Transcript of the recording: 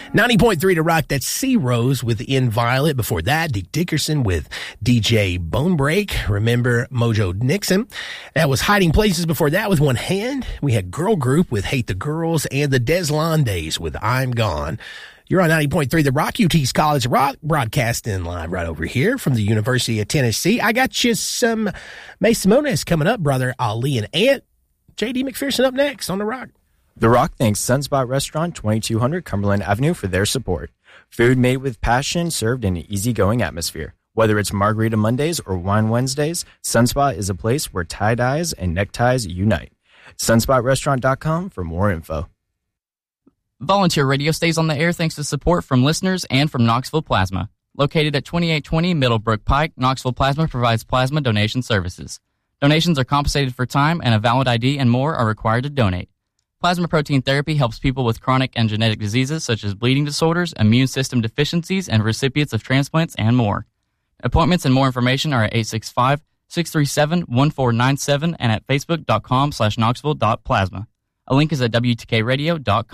90.3 to rock. That's C Rose with In Violet. Before that, Dick Dickerson with DJ Bonebreak. Remember Mojo Nixon. That was Hiding Places. Before that, with One Hand. We had Girl Group with Hate the Girls and the Deslandes with I'm Gone. You're on 90.3 The Rock, UT's College of Rock, broadcasting live right over here from the University of Tennessee. I got you some May Simones coming up, brother Ali and Ant. J.D. McPherson up next on The Rock. The Rock thanks Sunspot Restaurant, 2200 Cumberland Avenue for their support. Food made with passion, served in an easygoing atmosphere. Whether it's Margarita Mondays or Wine Wednesdays, Sunspot is a place where tie-dyes and neckties unite. SunspotRestaurant.com for more info. Volunteer Radio stays on the air thanks to support from listeners and from Knoxville Plasma. Located at 2820 Middlebrook Pike, Knoxville Plasma provides plasma donation services. Donations are compensated for time, and a valid ID and more are required to donate. Plasma protein therapy helps people with chronic and genetic diseases such as bleeding disorders, immune system deficiencies, and recipients of transplants and more. Appointments and more information are at 865-637-1497 and at facebook.com/knoxville.plasma. A link is at WTKradio.com.